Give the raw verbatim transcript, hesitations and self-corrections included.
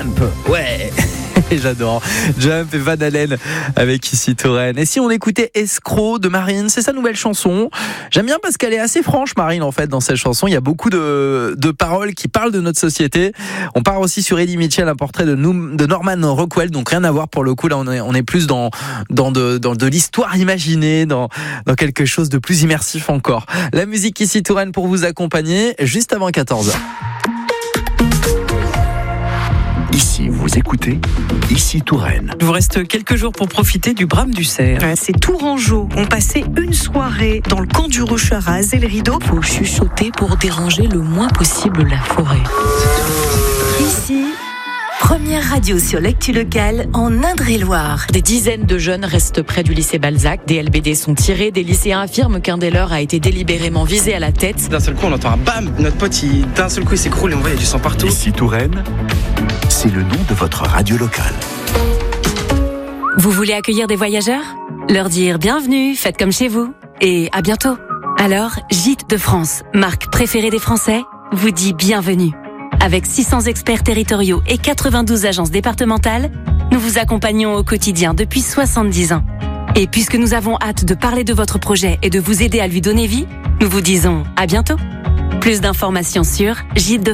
Jump. Ouais. J'adore. Jump et Van Halen avec Ici Touraine. Et si on écoutait Escroc de Marine, c'est sa nouvelle chanson. J'aime bien parce qu'elle est assez franche, Marine, en fait, dans cette chanson. Il y a beaucoup de, de paroles qui parlent de notre société. On part aussi sur Eddie Mitchell, un portrait de, Noum, de Norman Rockwell. Donc rien à voir pour le coup. Là, on est, on est plus dans, dans, de, dans de l'histoire imaginée, dans, dans quelque chose de plus immersif encore. La musique Ici Touraine pour vous accompagner juste avant quatorze heures. Ici, vous écoutez Ici Touraine. Il vous reste quelques jours pour profiter du Brame du Cerf. Ces Tourangeaux ont passé une soirée dans le camp du Rocher à raser le rideau. Faut chuchoter pour déranger le moins possible la forêt. Ici, première radio sur l'actu locale en Indre-et-Loire. Des dizaines de jeunes restent près du lycée Balzac. Des L B D sont tirés. Des lycéens affirment qu'un des leurs a été délibérément visé à la tête. D'un seul coup, on entend un bam. Notre pote, il, d'un seul coup, il s'écroule et on voit, il y a du sang partout. Ici Touraine, c'est le nom de votre radio locale. Vous voulez accueillir des voyageurs ? Leur dire bienvenue, faites comme chez vous. Et à bientôt. Alors, Gîtes de France, marque préférée des Français, vous dit bienvenue. Avec six cents experts territoriaux et quatre-vingt-douze agences départementales, nous vous accompagnons au quotidien depuis soixante-dix ans. Et puisque nous avons hâte de parler de votre projet et de vous aider à lui donner vie, nous vous disons à bientôt. Plus d'informations sur gîtes de